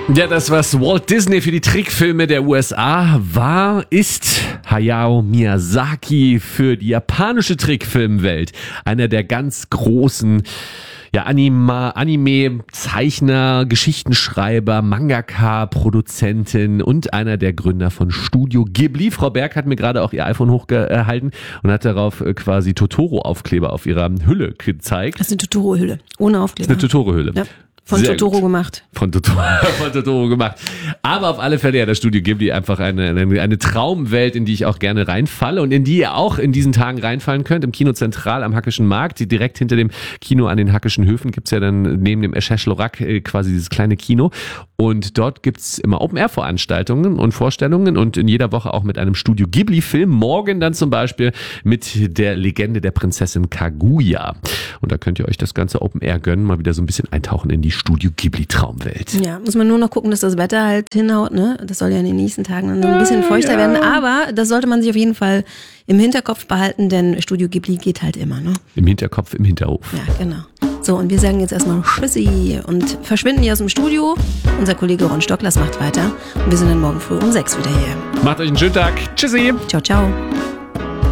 Ja, das, was Walt Disney für die Trickfilme der USA war, ist Hayao Miyazaki für die japanische Trickfilmwelt. Einer der ganz großen Anime, Zeichner, Geschichtenschreiber, Mangaka, Produzentin und einer der Gründer von Studio Ghibli. Frau Berg hat mir gerade auch ihr iPhone hochgehalten und hat darauf quasi Totoro-Aufkleber auf ihrer Hülle gezeigt. Das ist eine Totoro-Hülle, ohne Aufkleber. Das ist eine Totoro-Hülle. Ja. Von Totoro gemacht. Von Totoro gemacht. Aber auf alle Fälle, ja, das Studio Ghibli einfach eine Traumwelt, in die ich auch gerne reinfalle und in die ihr auch in diesen Tagen reinfallen könnt. Im Kino Zentral am Hackischen Markt, direkt hinter dem Kino an den Hackischen Höfen gibt's ja dann neben dem Eschechlorac quasi dieses kleine Kino. Und dort gibt's immer Open-Air-Veranstaltungen und Vorstellungen und in jeder Woche auch mit einem Studio Ghibli-Film. Morgen dann zum Beispiel mit der Legende der Prinzessin Kaguya. Und da könnt ihr euch das ganze Open-Air gönnen, mal wieder so ein bisschen eintauchen in die Studio Ghibli-Traumwelt. Ja, muss man nur noch gucken, dass das Wetter halt hinhaut, ne? Das soll ja in den nächsten Tagen dann so ein bisschen feuchter werden. Aber das sollte man sich auf jeden Fall im Hinterkopf behalten, denn Studio Ghibli geht halt immer, ne? Im Hinterkopf, im Hinterhof. Ja, genau. So, und wir sagen jetzt erstmal Tschüssi und verschwinden hier aus dem Studio. Unser Kollege Ron Stocklas macht weiter und wir sind dann morgen früh um 6 wieder hier. Macht euch einen schönen Tag. Tschüssi. Ciao, ciao.